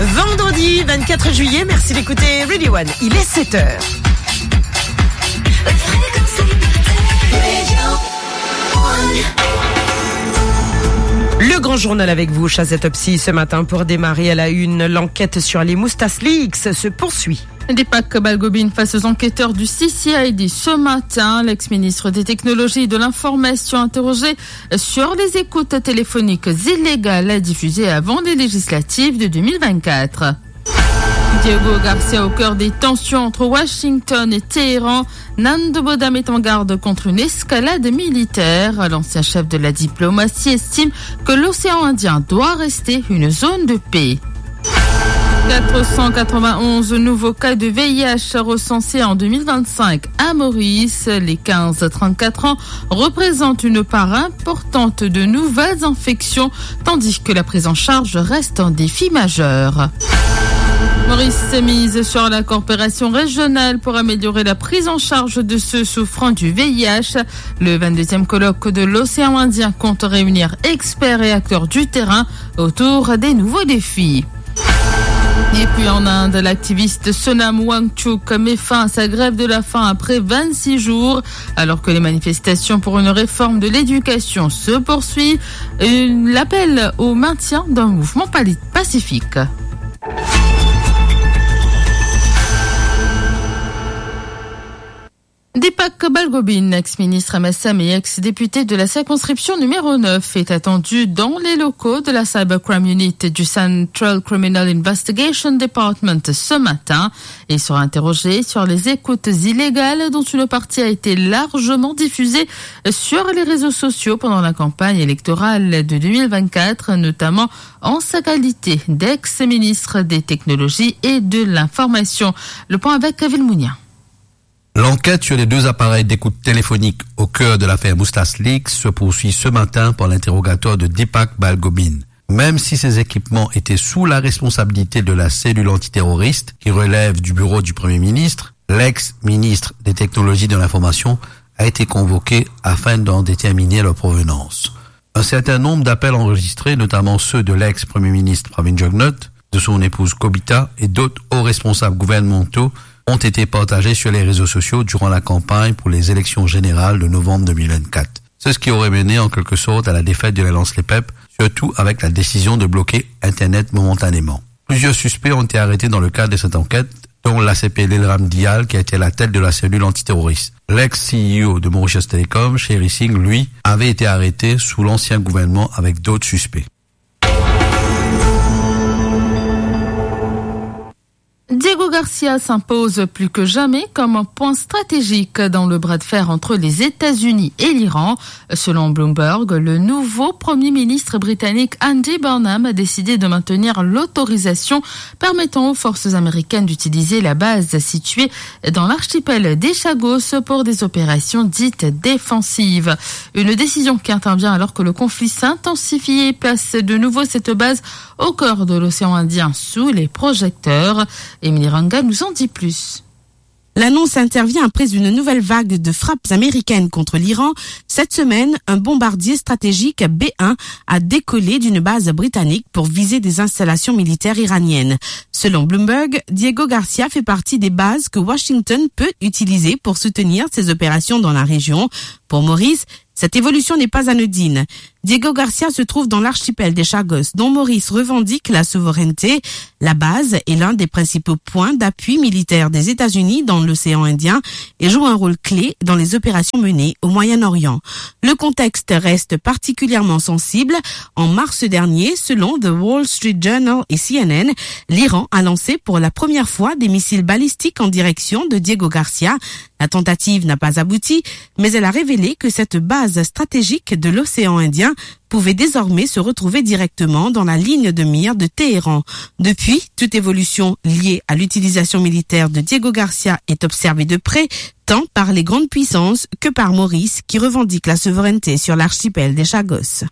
Vendredi 24 juillet, merci d'écouter Radio One. Il est 7h. Le grand journal avec vous, Chazette Opsi, ce matin pour démarrer à la une. L'enquête sur les Moustache Leaks se poursuit. Deepak Balgobin face aux enquêteurs du CCID ce matin. L'ex-ministre des Technologies et de l'Information interrogé sur les écoutes téléphoniques illégales diffusées avant les législatives de 2024. Diego Garcia au cœur des tensions entre Washington et Téhéran. Nando Boda met en garde contre une escalade militaire. L'ancien chef de la diplomatie estime que l'océan Indien doit rester une zone de paix. 491 nouveaux cas de VIH recensés en 2025 à Maurice. Les 15-34 ans représentent une part importante de nouvelles infections, tandis que la prise en charge reste un défi majeur. Maurice s'est mise sur la coopération régionale pour améliorer la prise en charge de ceux souffrant du VIH. Le 22e colloque de l'océan Indien compte réunir experts et acteurs du terrain autour des nouveaux défis. Et puis en Inde, l'activiste Sonam Wangchuk met fin à sa grève de la faim après 26 jours. Alors que les manifestations pour une réforme de l'éducation se poursuivent, l'appel au maintien d'un mouvement pacifique. Deepak Balgobin, ex-ministre MSM et ex-député de la circonscription numéro 9, est attendu dans les locaux de la Cybercrime Unit du Central Criminal Investigation Department ce matin et sera interrogé sur les écoutes illégales dont une partie a été largement diffusée sur les réseaux sociaux pendant la campagne électorale de 2024, notamment en sa qualité d'ex-ministre des Technologies et de l'Information. Le point avec Villemounia. L'enquête sur les deux appareils d'écoute téléphonique au cœur de l'affaire Moustache Leaks se poursuit ce matin par l'interrogatoire de Deepak Balgobin. Même si ces équipements étaient sous la responsabilité de la cellule antiterroriste qui relève du bureau du Premier ministre, l'ex-ministre des Technologies de l'Information a été convoqué afin d'en déterminer leur provenance. Un certain nombre d'appels enregistrés, notamment ceux de l'ex-Premier ministre Pravin Jugnauth, de son épouse Kobita et d'autres hauts responsables gouvernementaux ont été partagés sur les réseaux sociaux durant la campagne pour les élections générales de novembre 2024. C'est ce qui aurait mené en quelque sorte à la défaite de l'Alliance Les PEP, surtout avec la décision de bloquer Internet momentanément. Plusieurs suspects ont été arrêtés dans le cadre de cette enquête, dont l'ACP Lilram Dial qui a été à la tête de la cellule antiterroriste. L'ex-CEO de Mauritius Telecom, Sherry Singh, lui, avait été arrêté sous l'ancien gouvernement avec d'autres suspects. Diego Garcia s'impose plus que jamais comme un point stratégique dans le bras de fer entre les États-Unis et l'Iran. Selon Bloomberg, le nouveau Premier ministre britannique Andy Burnham a décidé de maintenir l'autorisation permettant aux forces américaines d'utiliser la base située dans l'archipel des Chagos pour des opérations dites défensives. Une décision qui intervient alors que le conflit s'intensifie et place de nouveau cette base au cœur de l'océan Indien sous les projecteurs. Émilie Ranga nous en dit plus. L'annonce intervient après une nouvelle vague de frappes américaines contre l'Iran. Cette semaine, un bombardier stratégique B-1 a décollé d'une base britannique pour viser des installations militaires iraniennes. Selon Bloomberg, Diego Garcia fait partie des bases que Washington peut utiliser pour soutenir ses opérations dans la région. Pour Maurice, cette évolution n'est pas anodine. Diego Garcia se trouve dans l'archipel des Chagos, dont Maurice revendique la souveraineté. La base est l'un des principaux points d'appui militaire des États-Unis dans l'océan Indien et joue un rôle clé dans les opérations menées au Moyen-Orient. Le contexte reste particulièrement sensible. En mars dernier, selon The Wall Street Journal et CNN, l'Iran a lancé pour la première fois des missiles balistiques en direction de Diego Garcia. La tentative n'a pas abouti, mais elle a révélé que cette base stratégique de l'océan Indien pouvait désormais se retrouver directement dans la ligne de mire de Téhéran. Depuis, toute évolution liée à l'utilisation militaire de Diego Garcia est observée de près, tant par les grandes puissances que par Maurice, qui revendique la souveraineté sur l'archipel des Chagos.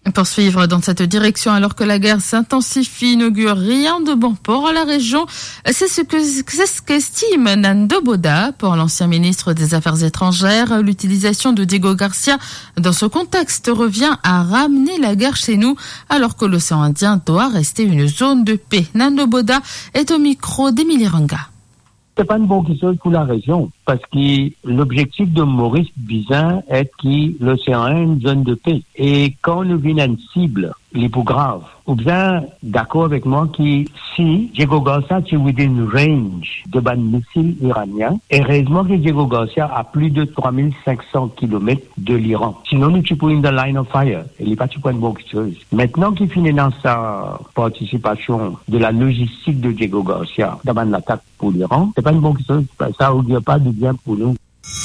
Poursuivre dans cette direction alors que la guerre s'intensifie n'augure rien de bon pour la région. C'est ce qu'estime Nando Boda. Pour l'ancien ministre des Affaires étrangères, l'utilisation de Diego Garcia dans ce contexte revient à ramener la guerre chez nous alors que l'océan Indien doit rester une zone de paix. Nando Boda est au micro d'Emilie Ranga. C'est pas une bonne chose pour la région, parce que l'objectif de Maurice Bizin est que l'océan est une zone de paix. Et quand nous venons à une cible, les plus graves, ou bien d'accord avec moi que si Diego Garcia est within range de ban missiles iraniens, heureusement que Diego Garcia a plus de 3500 km de l'Iran. Sinon, nous tuons dans line of fire. Il n'est pas une bonne chose. Maintenant qu'il finit dans sa participation de la logistique de Diego Garcia dans l'attaque pour l'Iran, c'est pas une bonne chose. Ça augure pas de bien pour nous.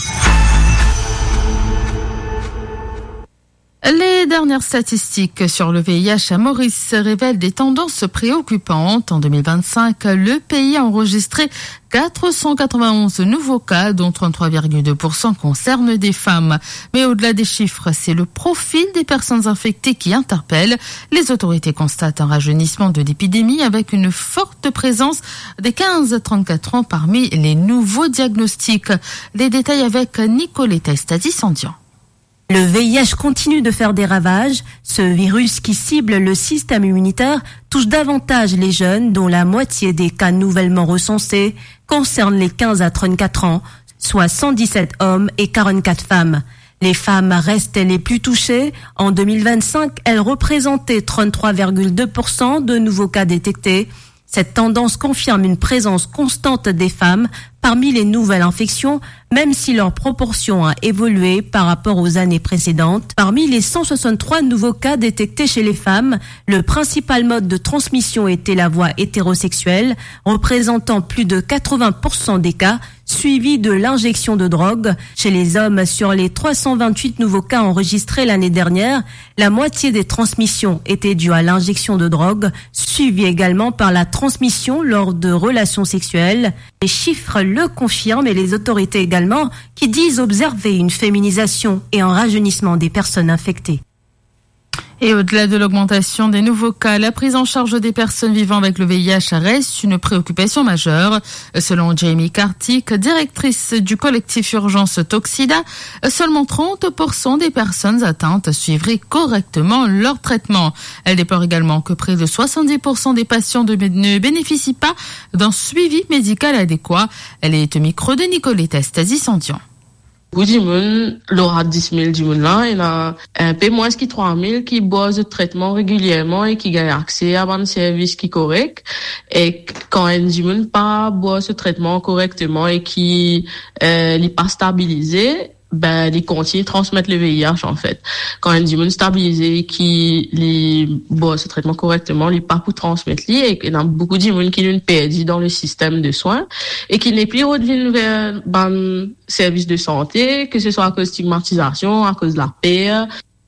Les dernières statistiques sur le VIH à Maurice révèlent des tendances préoccupantes. En 2025, le pays a enregistré 491 nouveaux cas, dont 33,2% concernent des femmes. Mais au-delà des chiffres, c'est le profil des personnes infectées qui interpelle. Les autorités constatent un rajeunissement de l'épidémie avec une forte présence des 15-34 ans parmi les nouveaux diagnostics. Les détails avec Nicoletta Estadi-Sandian. Le VIH continue de faire des ravages. Ce virus qui cible le système immunitaire touche davantage les jeunes, dont la moitié des cas nouvellement recensés concernent les 15 à 34 ans, soit 117 hommes et 44 femmes. Les femmes restent les plus touchées. En 2025, elles représentaient 33,2% de nouveaux cas détectés. Cette tendance confirme une présence constante des femmes parmi les nouvelles infections, même si leur proportion a évolué par rapport aux années précédentes. Parmi les 163 nouveaux cas détectés chez les femmes, le principal mode de transmission était la voie hétérosexuelle, représentant plus de 80% des cas, suivi de l'injection de drogue. Chez les hommes, sur les 328 nouveaux cas enregistrés l'année dernière, la moitié des transmissions étaient dues à l'injection de drogue, suivi également par la transmission lors de relations sexuelles. Les chiffres le confirment et les autorités également, qui disent observer une féminisation et un rajeunissement des personnes infectées. Et au-delà de l'augmentation des nouveaux cas, la prise en charge des personnes vivant avec le VIH reste une préoccupation majeure. Selon Jamie Kartik, directrice du collectif Urgence Toxida, seulement 30% des personnes atteintes suivraient correctement leur traitement. Elle déplore également que près de 70% des patients ne bénéficient pas d'un suivi médical adéquat. Elle est au micro de Nicoletta Estadi-Sandian. Pour du monde, l'aura 10 000 du monde là, il y a un peu moins que 3 000 qui boivent de traitement régulièrement et qui gagnent accès à un service qui est correct. Et quand un du monde pas boit ce traitement correctement et qui n'est pas stabilisé, ben, ils continuent de transmettre le VIH, en fait. Quand un monde stabilisé qui boit ce traitement correctement, il pas pour transmettre lui, et il y a beaucoup de monde qui l'ont perdu dans le système de soins, et qui n'est plus revenu vers, service de santé, que ce soit à cause de stigmatisation, à cause de la peur.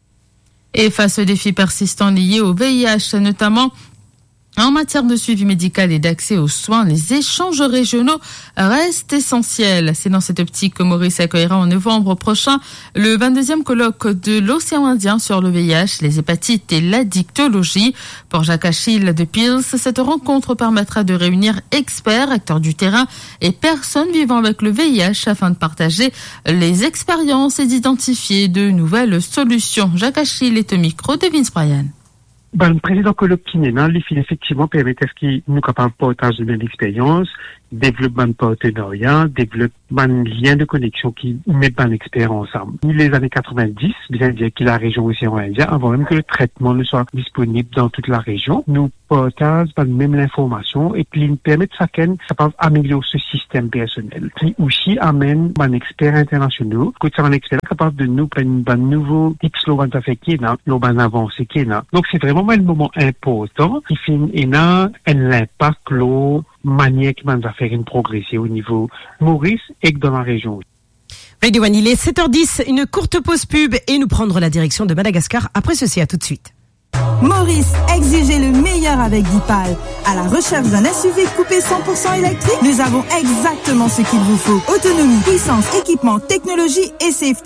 Et face aux défis persistants liés au VIH, notamment en matière de suivi médical et d'accès aux soins, les échanges régionaux restent essentiels. C'est dans cette optique que Maurice accueillera en novembre prochain le 22e colloque de l'océan Indien sur le VIH, les hépatites et l'addictologie. Pour Jacques Achille de Pils, cette rencontre permettra de réunir experts, acteurs du terrain et personnes vivant avec le VIH afin de partager les expériences et d'identifier de nouvelles solutions. Jacques Achille est au micro de Vince Bryan. Le président colloque qui n'est il faut effectivement permettre ce qui nous capable de partager de l'expérience, développer un partenariat, développer un lien de connexion qui met un expert ensemble. Les années 90, bien dire que la région océan Indien, avant même que le traitement ne soit disponible dans toute la région, nous partageons même l'information et puis nous permet de chacun capable d'améliorer ce système personnel. Qui aussi amène un expert international, que c'est un expert capable de nous prendre un nouveau tips l'on va faire qui est là, l'on va avancer qui est là. Donc c'est vraiment un moment important qui fait un impact l'eau manière qui va faire une progression au niveau Maurice et dans la région. Radio One, il est 7h10, une courte pause pub et nous prendre la direction de Madagascar après ceci. À tout de suite. Maurice, exigez le meilleur avec Dipal. À la recherche d'un SUV coupé 100% électrique, nous avons exactement ce qu'il vous faut. Autonomie, puissance, équipement, technologie et safety.